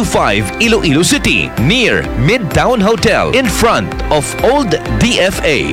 5 Iloilo City, near Midtown Hotel, in front of Old DFA.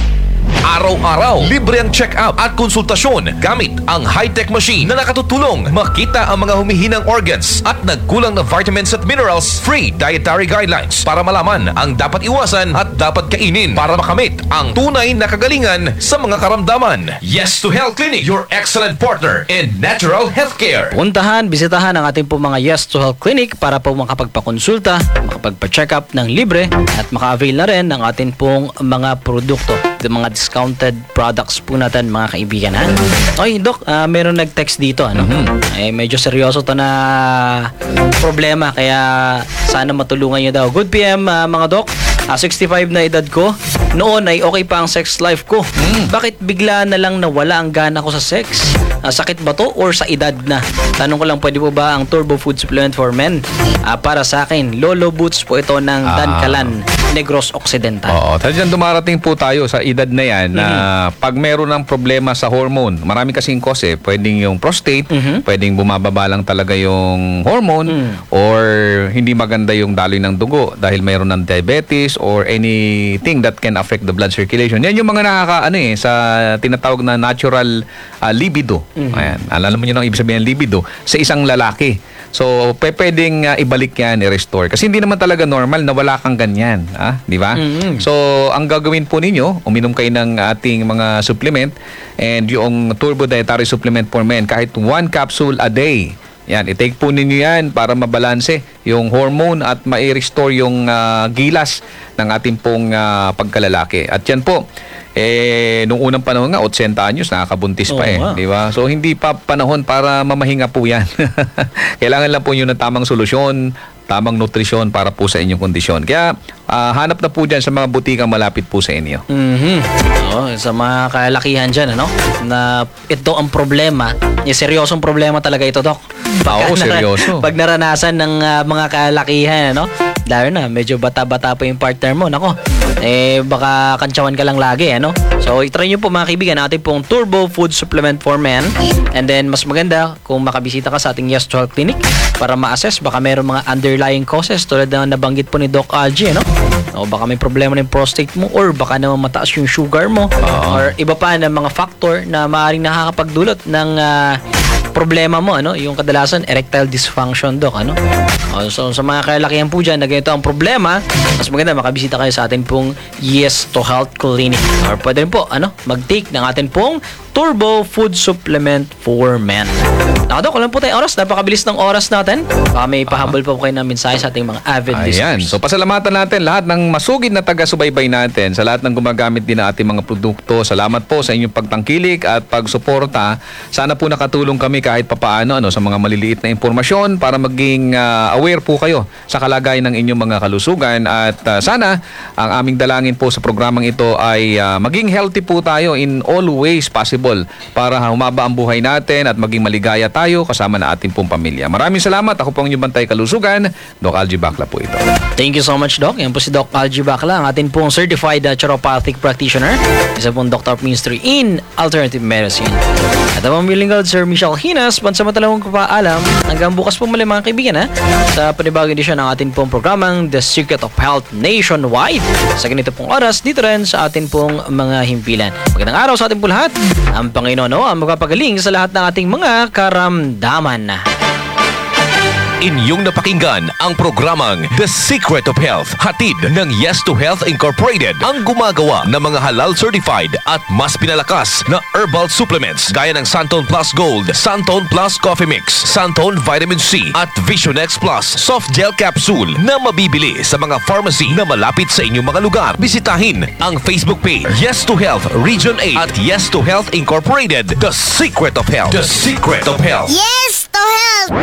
Araw-araw, libre ang check-up at konsultasyon gamit ang high-tech machine na nakatutulong makita ang mga humihinang organs at nagkulang na vitamins at minerals. Free dietary guidelines para malaman ang dapat iwasan at dapat kainin para makamit ang tunay na kagalingan sa mga karamdaman. Yes to Health Clinic, your excellent partner in natural healthcare. Puntahan, bisitahan ang ating po mga Yes to Health Clinic para po makapagpakonsulta, makapagpa-check up ng libre at maka-avail na rin ng ating pong mga produkto. Mga discounted products po natin, mga kaibigan. Okay, Doc, meron nag-text dito. Medyo seryoso to na problema, kaya sana matulungan nyo daw. Good PM, mga Doc. 65 na edad ko. Noon ay okay pa ang sex life ko. Bakit bigla na lang nawala ang gana ko sa sex? Sakit ba to or sa edad na? Tanong ko lang, pwede po ba ang Turbo Food Supplement for Men? Para sa akin, Lolo Boots po ito ng Dankalan, Negros Occidental. Oo, talagang dumarating po tayo sa edad na yan na pag meron ng problema sa hormone, marami kasing cause pwedeng yung prostate, pwedeng bumababa lang talaga yung hormone, or hindi maganda yung daloy ng dugo dahil mayroon ng diabetes or anything that can affect the blood circulation. Yan yung mga sa tinatawag na natural libido. Ayan. Alam mo nyo ang ibig sabihin ng libido sa isang lalaki. So, pwedeng ibalik yan, i-restore. Kasi hindi naman talaga normal na wala kang ganyan. Di ba? So, ang gagawin po ninyo, uminom kayo ng ating mga supplement, and yung Turbo Dietary Supplement for Men, kahit 1 capsule a day. Yan, i-take po ninyo yan para mabalanse yung hormone at ma-restore yung gilas ng ating pong pagkalalaki. At yan po, nung unang panahon nga, 80 anyos, nakakabuntis pa di ba? So, hindi pa panahon para mamahinga po yan. Kailangan lang po yun ng tamang solusyon, tamang nutrisyon para po sa inyong kondisyon. Kaya, hanap na po dyan sa mga butikang malapit po sa inyo. Sa mga kalakihan dyan, na ito ang problema. Seryosong problema talaga ito, Doc. Seryoso. Pag naranasan ng mga kalakihan, lalo na, medyo bata-bata pa yung partner mo. Baka kantsawan ka lang lagi, So, itry nyo po, mga kaibigan, natin pong Turbo Food Supplement for Men. And then, mas maganda kung makabisita ka sa ating Yes to Health Clinic para ma-assess. Baka meron mga underlying causes tulad na nabanggit po ni Doc Algie, O baka may problema ng prostate mo, or baka naman mataas yung sugar mo, or iba pa na mga factor na maaaring nakakapagdulot ng problema mo, yung kadalasan erectile dysfunction, Doc, So sa mga kalakihan po dyan na ganito ang problema, mas maganda makabisita kayo sa atin pong Yes to Health Clinic, or pwede rin po mag-take ng atin pong Turbo Food Supplement for Men. Doc, alam po tayo oras, napakabilis ng oras natin. Baka may pahabol po kayo ng mensahe sa ating mga avid listeners. So pasalamatan natin lahat ng masugid na taga-subaybay natin, sa lahat ng gumagamit din ng ating mga produkto. Salamat po sa inyong pagtangkilik at pagsuporta. Sana po nakatulong kami kahit papaano sa mga maliliit na impormasyon para maging aware po kayo sa kalagayan ng inyong mga kalusugan, at sana ang aming dalangin po sa programang ito ay maging healthy po tayo in all ways possible para humaba ang buhay natin at maging maligaya tayo kasama na ating pong pamilya. Maraming salamat. Ako po ang inyong bantay kalusugan, Doc Algie Bacla po ito. Thank you so much, Doc. Yan po si Doc Algie Bacla, ang ating pong certified chiroprathic practitioner, isa pong Doctor of Ministry in Alternative Medicine. At ang pamilingkod, Sir Michelle Hinas, pansamantalawang kapaalam. Hanggang bukas po muli, mga kaibigan, sa panibagong edisyon ng ating pong programang The Secret of Health Nationwide. Sa ganito pong oras, dito rin sa ating pong mga himpilan. Magandang araw sa ating po lahat. Ang Panginoon ang magpapagaling sa lahat ng ating mga karamdaman. Inyong napakinggan ang programang The Secret of Health, hatid ng Yes to Health Incorporated, ang gumagawa ng mga halal certified at mas pinalakas na herbal supplements gaya ng Santon Plus Gold, Santon Plus Coffee Mix, Santon Vitamin C at Visionex Plus Soft Gel Capsule na mabibili sa mga pharmacy na malapit sa inyong mga lugar. Bisitahin ang Facebook page Yes to Health Region 8 at Yes to Health Incorporated, The Secret of Health. The Secret of Health. Yes to Health!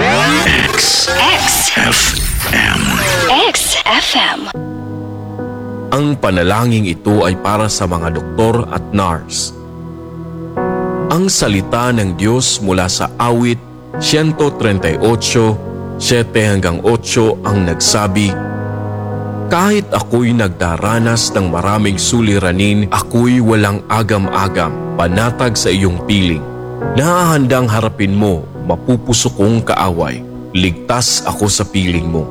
XFM. Ang panalangin ito ay para sa mga doktor at nurse. Ang salita ng Diyos mula sa awit 138, 7-8 ang nagsabi, kahit ako'y nagdaranas ng maraming suliranin, ako'y walang agam-agam, panatag sa iyong piling. Nahahandang harapin mo, mapupusok kong kaaway. Ligtas ako sa piling mo.